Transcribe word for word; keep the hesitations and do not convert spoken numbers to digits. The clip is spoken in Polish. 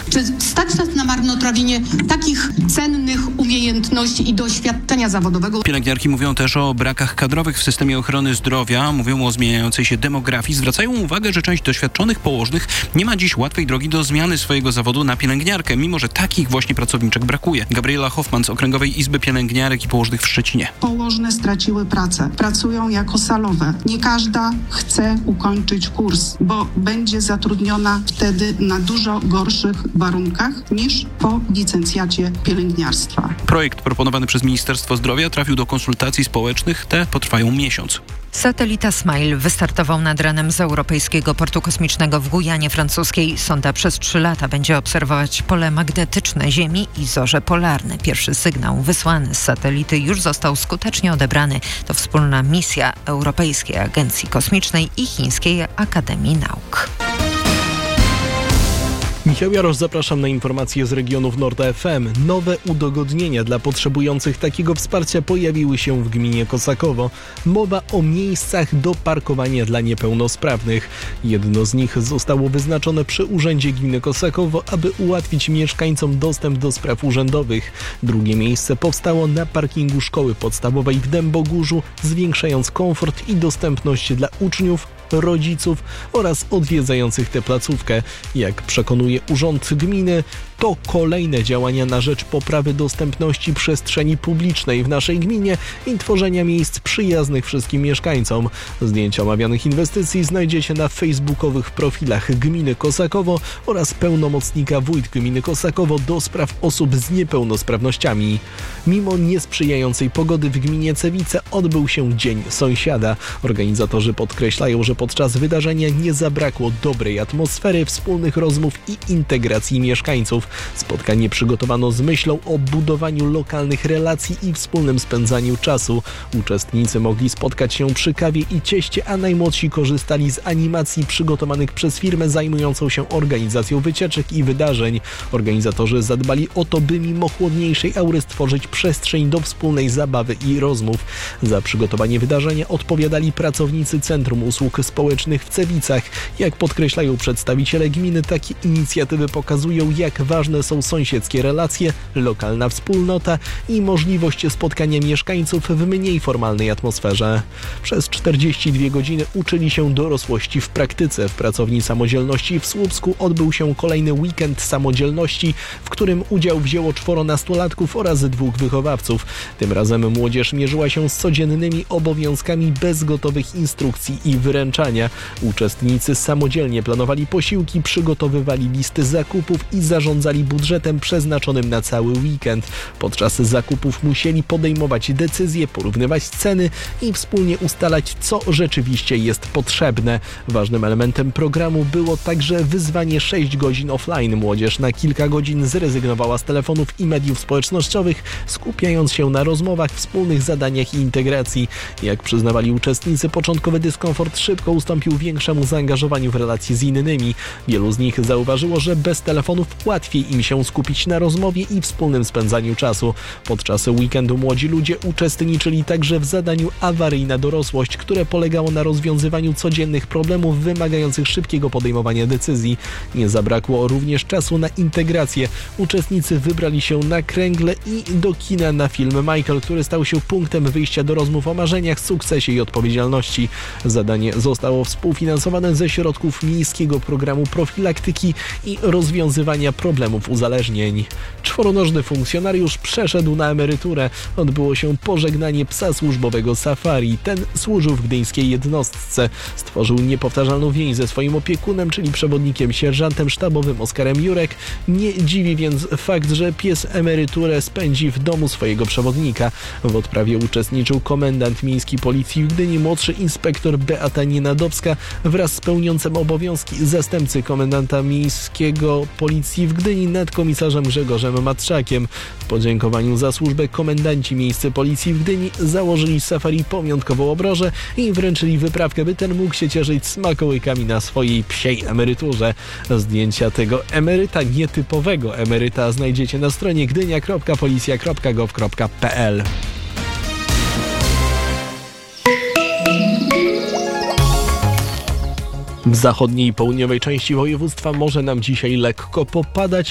Czy stać nas na marnotrawienie takich cennych umiejętności i doświadczenia zawodowego? Pielęgniarki mówią też o brakach kadrowych w systemie ochrony zdrowia, mówią o zmieniającej się demografii. Zwracają uwagę, że część doświadczonych położnych nie ma dziś łatwej drogi do zmiany swojego zawodu na pielęgniarkę, mimo że takich właśnie pracowniczek brakuje. Gabriela Hoffman z Okręgowej Izby Pielęgniarek i Położnych w Szczecinie. Położne straciły pracę, pracują jako salowe. Nie każda chce ukończyć kurs, bo będzie zatrudniona wtedy na dużo gorszych warunkach niż po licencjacie pielęgniarstwa. Projekt proponowany przez Ministerstwo Zdrowia trafił do konsultacji społecznych. Te potrwają miesiąc. Satelita Smile wystartował nad ranem z Europejskiego Portu Kosmicznego w Gujanie Francuskiej. Sonda przez trzy lata będzie obserwować pole magnetyczne Ziemi i zorze polarne. Pierwszy sygnał wysłany z satelity już został skutecznie odebrany. To wspólna misja Europejskiej Agencji Kosmicznej i Chińskiej Akademii Nauk. Michał Jarosz, zapraszam na informacje z regionów Nord F M. Nowe udogodnienia dla potrzebujących takiego wsparcia pojawiły się w gminie Kosakowo. Mowa o miejscach do parkowania dla niepełnosprawnych. Jedno z nich zostało wyznaczone przy Urzędzie Gminy Kosakowo, aby ułatwić mieszkańcom dostęp do spraw urzędowych. Drugie miejsce powstało na parkingu szkoły podstawowej w Dębogórzu, zwiększając komfort i dostępność dla uczniów, rodziców oraz odwiedzających tę placówkę. Jak przekonuje Urząd Gminy, to kolejne działania na rzecz poprawy dostępności przestrzeni publicznej w naszej gminie i tworzenia miejsc przyjaznych wszystkim mieszkańcom. Zdjęcia omawianych inwestycji znajdziecie na facebookowych profilach Gminy Kosakowo oraz pełnomocnika wójt Gminy Kosakowo do spraw osób z niepełnosprawnościami. Mimo niesprzyjającej pogody w gminie Cewice odbył się Dzień Sąsiada. Organizatorzy podkreślają, że podczas wydarzenia nie zabrakło dobrej atmosfery, wspólnych rozmów i integracji mieszkańców. Spotkanie przygotowano z myślą o budowaniu lokalnych relacji i wspólnym spędzaniu czasu. Uczestnicy mogli spotkać się przy kawie i cieście, a najmłodsi korzystali z animacji przygotowanych przez firmę zajmującą się organizacją wycieczek i wydarzeń. Organizatorzy zadbali o to, by mimo chłodniejszej aury stworzyć przestrzeń do wspólnej zabawy i rozmów. Za przygotowanie wydarzenia odpowiadali pracownicy Centrum Usług Społecznych w Cewicach. Jak podkreślają przedstawiciele gminy, takie inicjatywy pokazują, jak ważne są sąsiedzkie relacje, lokalna wspólnota i możliwość spotkania mieszkańców w mniej formalnej atmosferze. Przez czterdzieści dwie godziny uczyli się dorosłości w praktyce. W pracowni samodzielności w Słupsku odbył się kolejny weekend samodzielności, w którym udział wzięło czworo nastolatków oraz dwóch wychowawców. Tym razem młodzież mierzyła się z codziennymi obowiązkami bez gotowych instrukcji i wyręczania. Uczestnicy samodzielnie planowali posiłki, przygotowywali listy zakupów i zarządzali budżetem przeznaczonym na cały weekend. Podczas zakupów musieli podejmować decyzje, porównywać ceny i wspólnie ustalać, co rzeczywiście jest potrzebne. Ważnym elementem programu było także wyzwanie sześć godzin offline. Młodzież na kilka godzin zrezygnowała z telefonów i mediów społecznościowych, skupiając się na rozmowach, wspólnych zadaniach i integracji. Jak przyznawali uczestnicy, początkowy dyskomfort szybko ustąpił większemu zaangażowaniu w relacje z innymi. Wielu z nich zauważyło, że bez telefonów łatwiej im się skupić na rozmowie i wspólnym spędzaniu czasu. Podczas weekendu młodzi ludzie uczestniczyli także w zadaniu Awaryjna dorosłość, które polegało na rozwiązywaniu codziennych problemów wymagających szybkiego podejmowania decyzji. Nie zabrakło również czasu na integrację. Uczestnicy wybrali się na kręgle i do kina na film Michael, który stał się punktem wyjścia do rozmów o marzeniach, sukcesie i odpowiedzialności. Zadanie zostało współfinansowane ze środków Miejskiego Programu Profilaktyki i Rozwiązywania Problemów Uzależnień. Czworonożny funkcjonariusz przeszedł na emeryturę. Odbyło się pożegnanie psa służbowego Safari. Ten służył w gdyńskiej jednostce. Stworzył niepowtarzalną więź ze swoim opiekunem, czyli przewodnikiem sierżantem sztabowym Oskarem Jurek. Nie dziwi więc fakt, że pies emeryturę spędzi w domu swojego przewodnika. W odprawie uczestniczył komendant miejskiej policji w Gdyni, młodszy inspektor Beata Nienadowska wraz z pełniącym obowiązki zastępcy komendanta miejskiego policji w Gdyni nadkomisarzem Grzegorzem Matrzakiem. W podziękowaniu za służbę komendanci miejscy policji w Gdyni założyli Safari pamiątkową obrożę i wręczyli wyprawkę, by ten mógł się cieszyć smakołykami na swojej psiej emeryturze. Zdjęcia tego emeryta, nietypowego emeryta, znajdziecie na stronie gdynia kropka policja kropka gov kropka p l. W zachodniej i południowej części województwa może nam dzisiaj lekko popadać,